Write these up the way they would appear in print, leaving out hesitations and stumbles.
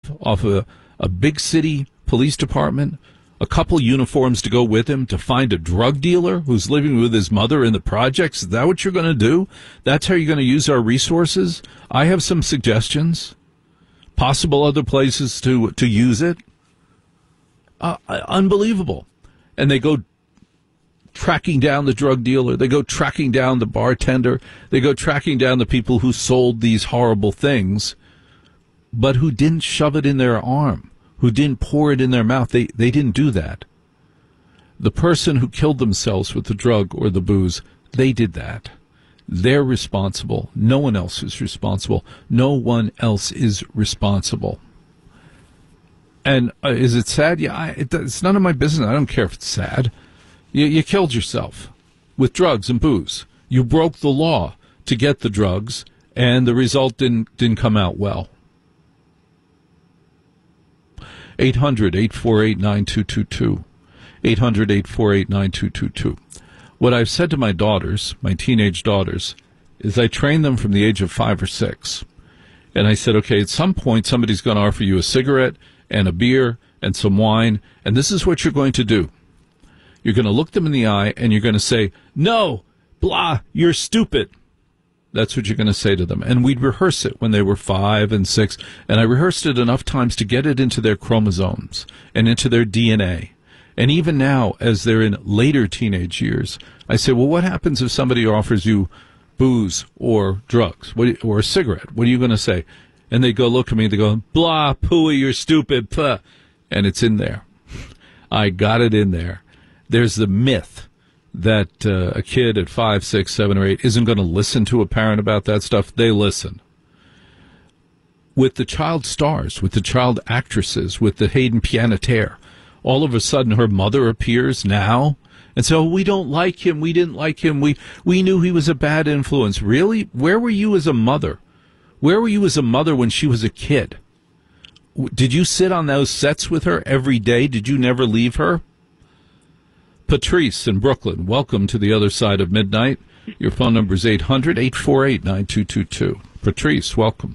off a big city police department, a couple uniforms to go with him to find a drug dealer who's living with his mother in the projects? Is that what you're going to do? That's how you're going to use our resources? I have some suggestions. Possible other places to use it. Unbelievable. And they go tracking down the drug dealer. They go tracking down the bartender. They go tracking down the people who sold these horrible things, but who didn't shove it in their arm, who didn't pour it in their mouth. They didn't do that. The person who killed themselves with the drug or the booze, they did that. They're responsible. No one else is responsible. No one else is responsible. And is it sad? Yeah, it's none of my business. I don't care if it's sad. You killed yourself with drugs and booze. You broke the law to get the drugs, and the result didn't come out well. 800-848-9222. 800-848-9222. What I've said to my daughters, my teenage daughters, is I train them from the age of 5 or 6. And I said, okay, at some point somebody's going to offer you a cigarette and a beer and some wine, and this is what you're going to do. You're going to look them in the eye, and you're going to say, no, blah, you're stupid. That's what you're going to say to them. And we'd rehearse it when they were 5 and 6, and I rehearsed it enough times to get it into their chromosomes and into their DNA. And even now, as they're in later teenage years, I say, well, what happens if somebody offers you booze or drugs or a cigarette? What are you going to say? And they go look at me, they go, blah, pooey, you're stupid, puh. And it's in there. I got it in there. There's the myth that a kid at 5, 6, 7, or 8 isn't going to listen to a parent about that stuff. They listen. With the child stars, with the child actresses, with the Hayden Panettiere, all of a sudden her mother appears now and says, oh, we don't like him, we didn't like him, we knew he was a bad influence. Really? Where were you as a mother? Where were you as a mother when she was a kid? Did you sit on those sets with her every day? Did you never leave her? Patrice in Brooklyn, welcome to the other side of midnight. Your phone number is 800-848-9222. Patrice, welcome.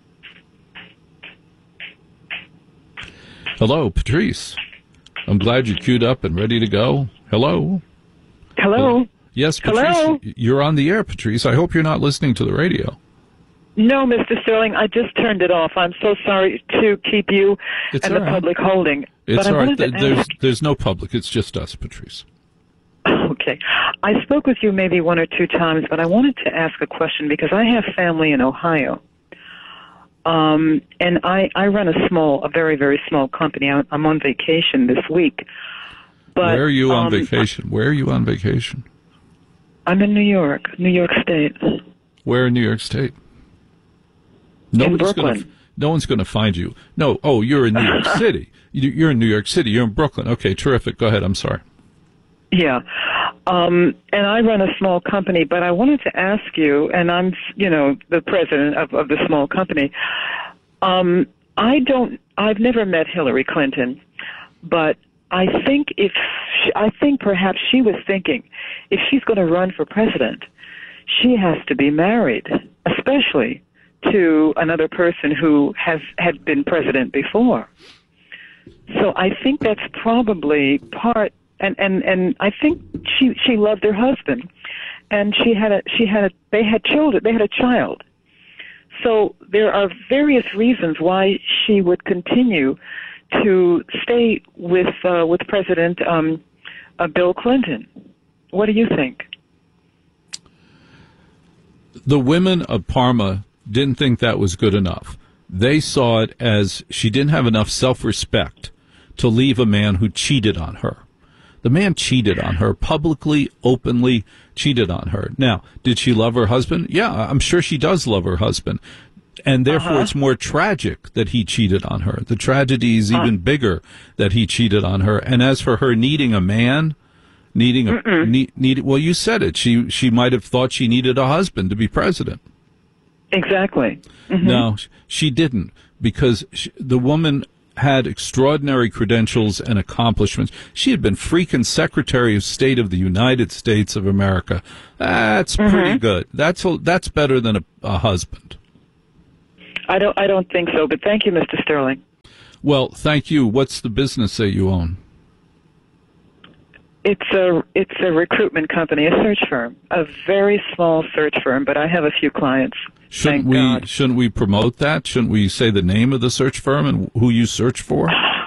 Hello, Patrice. I'm glad you're queued up and ready to go. Hello? Hello? Yes, Patrice. Hello? You're on the air, Patrice. I hope you're not listening to the radio. No, Mr. Sterling, I just turned it off. I'm so sorry to keep you and the public holding. It's all right. There's no public. It's just us, Patrice. Okay. I spoke with you maybe 1 or 2 times, but I wanted to ask a question because I have family in Ohio. And I run a very, very small company. I'm on vacation this week. But, where are you on vacation? Where are you on vacation? I'm in New York State. Where in New York State? In Brooklyn. No one's going to find you. No. Oh, you're in New York City. You're in New York City. You're in Brooklyn. Okay, terrific. Go ahead. I'm sorry. Yeah. And I run a small company, but I wanted to ask you, and I'm, the president of the small company. I've never met Hillary Clinton, but I think perhaps she was thinking if she's going to run for president, she has to be married, especially to another person who had been president before. So I think that's probably part, and I think she loved her husband, and they had children. They had a child. So there are various reasons why she would continue to stay with President Bill Clinton. What do you think? The women of Parma didn't think that was good enough. They saw it as she didn't have enough self-respect to leave a man who cheated on her. The man cheated on her, publicly, openly cheated on her. Now, did she love her husband? Yeah, I'm sure she does love her husband. And therefore, it's more tragic that he cheated on her. The tragedy is even bigger that he cheated on her. And as for her needing a man, well, you said it. She might have thought she needed a husband to be president. Exactly. Mm-hmm. No, she didn't, because the woman had extraordinary credentials and accomplishments. She had been freaking Secretary of State of the United States of America. That's pretty good. That's better than a husband. I don't think so, but thank you, Mr. Sterling. Well, thank you. What's the business that you own? It's a recruitment company, a search firm, a very small search firm, but I have a few clients. Shouldn't we promote that? Shouldn't we say the name of the search firm and who you search for?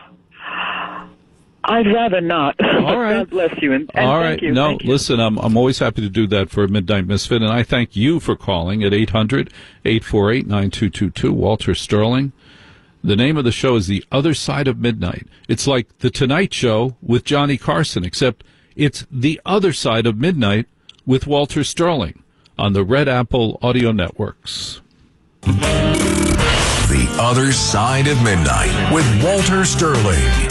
I'd rather not. All right. God bless you. And all right. Thank you. No, thank you. Listen, I'm always happy to do that for a Midnight Misfit, and I thank you for calling at 800-848-9222. Walter Sterling. The name of the show is The Other Side of Midnight. It's like The Tonight Show with Johnny Carson, except it's The Other Side of Midnight with Walter Sterling on the Red Apple Audio Networks. The Other Side of Midnight with Walter Sterling.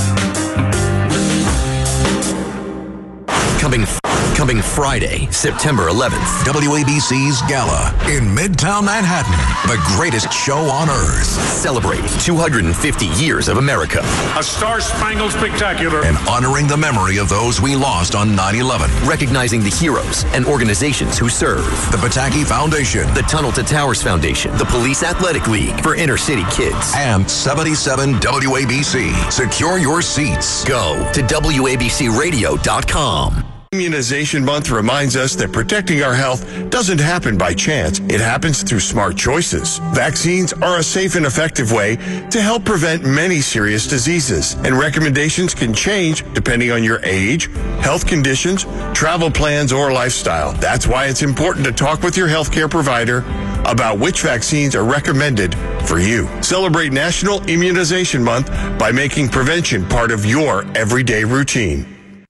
Coming Friday, September 11th, WABC's Gala in Midtown Manhattan, the greatest show on earth. Celebrating 250 years of America. A Star-Spangled Spectacular. And honoring the memory of those we lost on 9/11. Recognizing the heroes and organizations who serve. The Pataki Foundation. The Tunnel to Towers Foundation. The Police Athletic League for inner city kids. And 77 WABC. Secure your seats. Go to WABCRadio.com. Immunization Month reminds us that protecting our health doesn't happen by chance. It happens through smart choices. Vaccines are a safe and effective way to help prevent many serious diseases, and recommendations can change depending on your age, health conditions, travel plans, or lifestyle. That's why it's important to talk with your healthcare provider about which vaccines are recommended for you. Celebrate National Immunization Month by making prevention part of your everyday routine.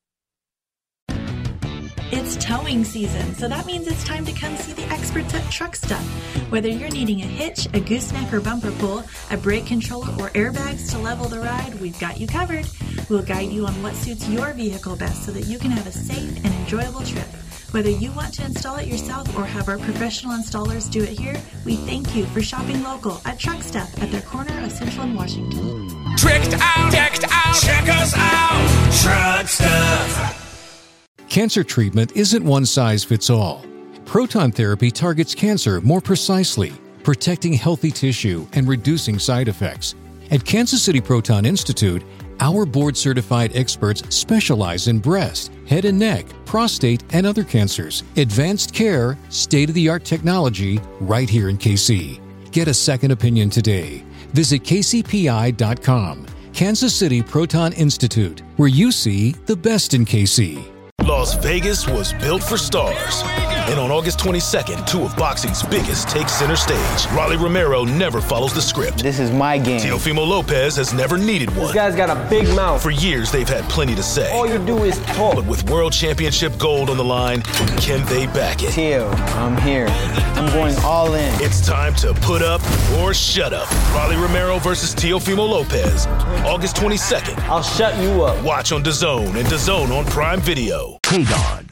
It's towing season, so that means it's time to come see the experts at Truck Stuff. Whether you're needing a hitch, a gooseneck or bumper pull, a brake controller, or airbags to level the ride, we've got you covered. We'll guide you on what suits your vehicle best so that you can have a safe and enjoyable trip. Whether you want to install it yourself or have our professional installers do it here, we thank you for shopping local at Truck Stuff at their corner of Central and Washington. Check us out, Truck Stuff. Cancer treatment isn't one size fits all. Proton therapy targets cancer more precisely, protecting healthy tissue and reducing side effects. At Kansas City Proton Institute, our board-certified experts specialize in breast, head and neck, prostate, and other cancers. Advanced care, state-of-the-art technology, right here in KC. Get a second opinion today. Visit kcpi.com. Kansas City Proton Institute, where you see the best in KC. Las Vegas was built for stars. And on August 22nd, two of boxing's biggest take center stage. Rolly Romero never follows the script. This is my game. Teofimo Lopez has never needed one. This guy's got a big mouth. For years, they've had plenty to say. All you do is talk. But with World Championship gold on the line, can they back it? Teo, I'm here. I'm going all in. It's time to put up or shut up. Rolly Romero versus Teofimo Lopez. August 22nd. I'll shut you up. Watch on DAZN and DAZN on Prime Video. KDON.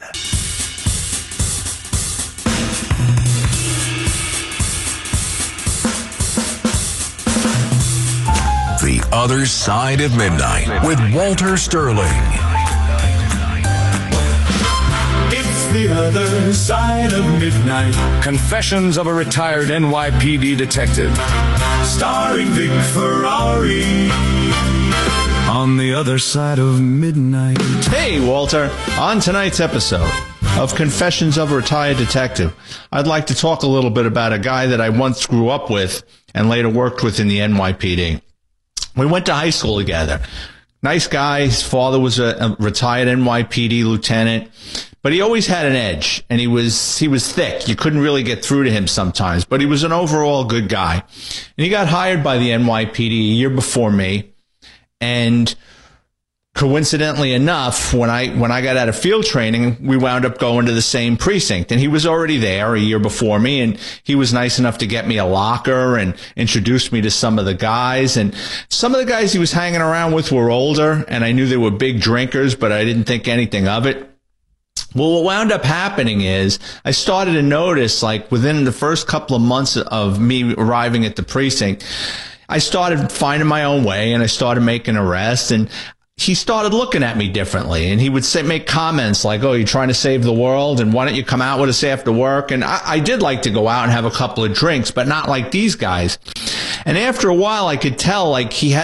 The Other Side of Midnight with Walter Sterling. It's the other side of midnight. Confessions of a retired NYPD detective. Starring Vic Ferrari. On the other side of midnight. Hey, Walter. On tonight's episode of Confessions of a Retired Detective, I'd like to talk a little bit about a guy that I once grew up with and later worked with in the NYPD. We went to high school together. Nice guy. His father was a retired NYPD lieutenant, but he always had an edge, and he was thick. You couldn't really get through to him sometimes, but he was an overall good guy. And he got hired by the NYPD a year before me, and coincidentally enough, when I got out of field training, we wound up going to the same precinct, and he was already there a year before me, and he was nice enough to get me a locker and introduce me to some of the guys. And some of the guys he was hanging around with were older, and I knew they were big drinkers, but I didn't think anything of it. Well, what wound up happening is I started to notice, like within the first couple of months of me arriving at the precinct, I started finding my own way, and I started making arrests, and he started looking at me differently, and he would make comments like, "Oh, you're trying to save the world, and why don't you come out with us after work?" And I did like to go out and have a couple of drinks, but not like these guys. And after a while, I could tell, like, he had